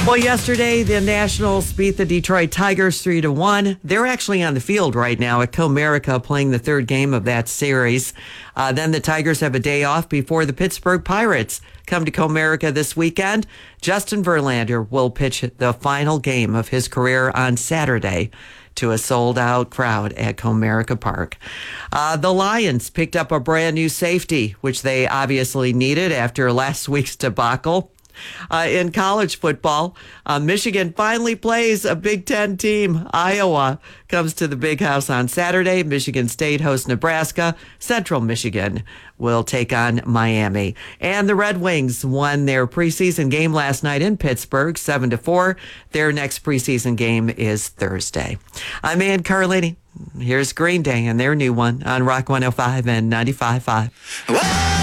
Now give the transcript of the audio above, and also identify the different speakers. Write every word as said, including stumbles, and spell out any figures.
Speaker 1: Well, yesterday, the Nationals beat the Detroit Tigers three to one. They're actually on the field right now at Comerica playing the third game of that series. Uh, then the Tigers have a day off before the Pittsburgh Pirates come to Comerica this weekend. Justin Verlander will pitch the final game of his career on Saturday to a sold-out crowd at Comerica Park. Uh, the Lions picked up a brand new safety, which they obviously needed after last week's debacle. Uh, in college football, uh, Michigan finally plays a Big Ten team. Iowa comes to the Big House on Saturday. Michigan State hosts Nebraska. Central Michigan will take on Miami. And the Red Wings won their preseason game last night in Pittsburgh, seven to four. Their next preseason game is Thursday. I'm Ann Carlini. Here's Green Day and their new one on Rock one oh five and ninety-five point five.